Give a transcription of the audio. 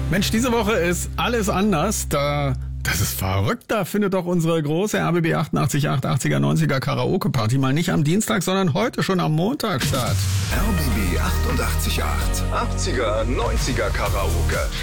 Mensch, diese Woche ist alles anders. Das ist verrückt. Da findet doch unsere große RBB 88 80er 90er Karaoke-Party mal nicht am Dienstag, sondern heute schon am Montag statt. RBB 88 80er 90er Karaoke.